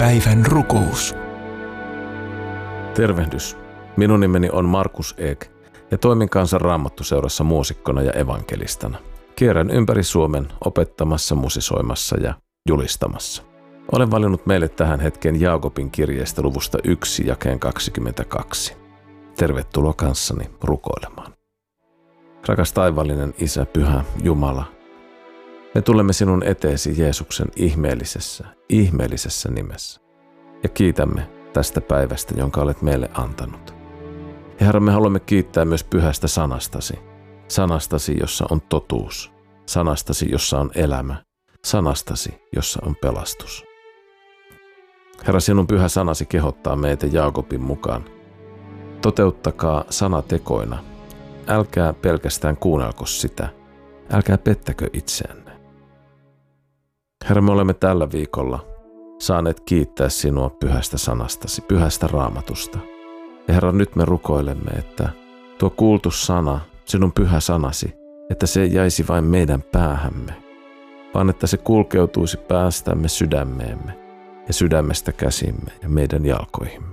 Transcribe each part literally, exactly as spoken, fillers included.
Päivän rukous. Tervehdys. Minun nimeni on Markus Ek ja toimin Kansan Raamattuseurassa muusikkona ja evankelistana. Kierrän ympäri Suomen opettamassa, musisoimassa ja julistamassa. Olen valinnut meille tähän hetken Jaakobin kirjeestä luvusta yksi jakeen kaksikymmentäkaksi. Tervetuloa kanssani rukoilemaan. Rakas taivaallinen Isä, Pyhä Jumala, me tulemme sinun eteesi Jeesuksen ihmeellisessä, ihmeellisessä nimessä ja kiitämme tästä päivästä, jonka olet meille antanut. Ja Herra, me haluamme kiittää myös pyhästä sanastasi, sanastasi, jossa on totuus, sanastasi, jossa on elämä, sanastasi, jossa on pelastus. Herra, sinun pyhä sanasi kehottaa meitä Jaakobin mukaan. Toteuttakaa sana tekoina. Älkää pelkästään kuunnelko sitä. Älkää pettäkö itseänne. Herra, me olemme tällä viikolla saaneet kiittää sinua pyhästä sanastasi, pyhästä raamatusta. Ja Herra, nyt me rukoilemme, että tuo kuultu sana, sinun pyhä sanasi, että se ei jäisi vain meidän päähämme, vaan että se kulkeutuisi päästämme sydämeemme ja sydämestä käsimme ja meidän jalkoihimme.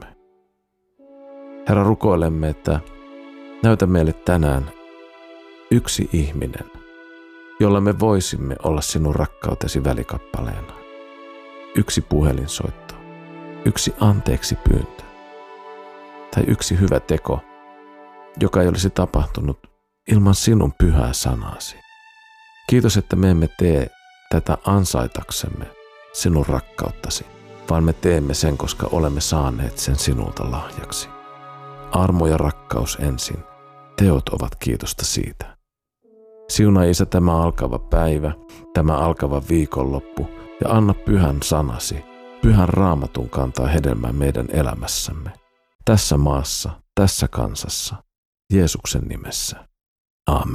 Herra, rukoilemme, että näytä meille tänään yksi ihminen, jolla me voisimme olla sinun rakkautesi välikappaleena. Yksi puhelinsoitto, yksi anteeksi pyyntö tai yksi hyvä teko, joka ei olisi tapahtunut ilman sinun pyhää sanasi. Kiitos, että me emme tee tätä ansaitaksemme sinun rakkauttasi, vaan me teemme sen, koska olemme saaneet sen sinulta lahjaksi. Armo ja rakkaus ensin, teot ovat kiitosta siitä. Siunaa Isä tämä alkava päivä, tämä alkava viikonloppu ja anna pyhän sanasi, pyhän raamatun kantaa hedelmää meidän elämässämme. Tässä maassa, tässä kansassa, Jeesuksen nimessä. Aamen.